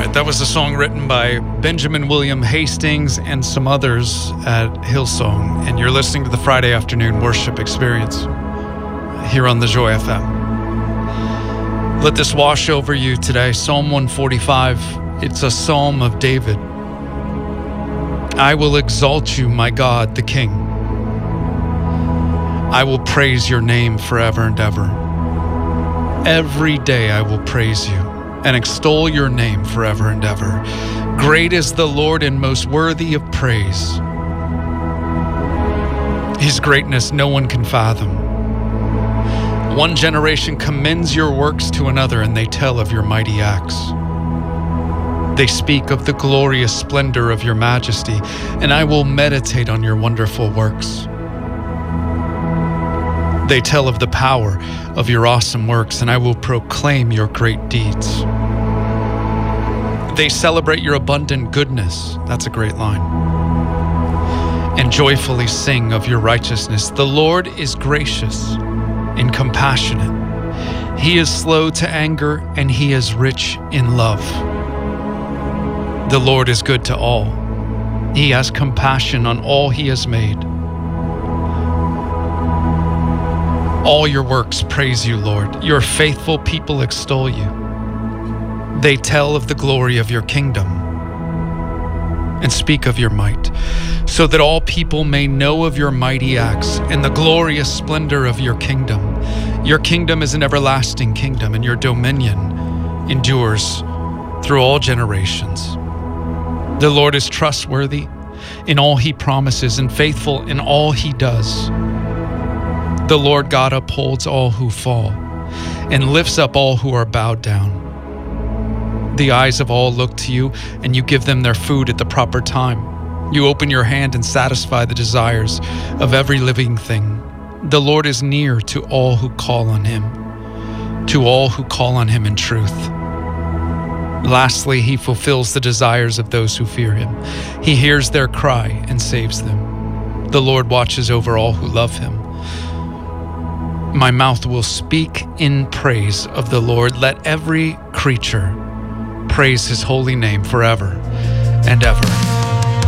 That was a song written by Benjamin William Hastings and some others at Hillsong. And you're listening to the Friday afternoon worship experience here on the Joy FM. Let this wash over you today. Psalm 145. It's a psalm of David. I will exalt you, my God, the King. I will praise your name forever and ever. Every day I will praise you and extol your name forever and ever. Great is the Lord and most worthy of praise. His greatness no one can fathom. One generation commends your works to another, and they tell of your mighty acts. They speak of the glorious splendor of your majesty, and I will meditate on your wonderful works. They tell of the power of your awesome works, and I will proclaim your great deeds. They celebrate your abundant goodness. That's a great line. And joyfully sing of your righteousness. The Lord is gracious and compassionate. He is slow to anger, and he is rich in love. The Lord is good to all. He has compassion on all he has made. All your works praise you, Lord. Your faithful people extol you. They tell of the glory of your kingdom and speak of your might, so that all people may know of your mighty acts and the glorious splendor of your kingdom. Your kingdom is an everlasting kingdom, and your dominion endures through all generations. The Lord is trustworthy in all he promises and faithful in all he does. The Lord God upholds all who fall and lifts up all who are bowed down. The eyes of all look to you, and you give them their food at the proper time. You open your hand and satisfy the desires of every living thing. The Lord is near to all who call on him, to all who call on him in truth. Lastly, he fulfills the desires of those who fear him. He hears their cry and saves them. The Lord watches over all who love him. My mouth will speak in praise of the Lord. Let every creature praise his holy name forever and ever.